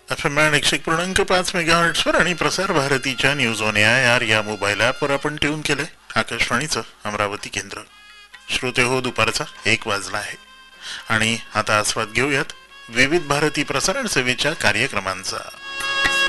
FM 101.5 मेगाहर्ट्झवर आणि प्रसार भारतीच्या न्यूज ऑन एआयआर या मोबाईल ॲपवर आपण ट्यून केले आकाशवाणीचं अमरावती केंद्र. श्रोते हो, दुपारचा 1 वाजला आहे आणि आता आस्वाद घेऊयात विविध भारती प्रसारण सेवेच्या कार्यक्रमांचा.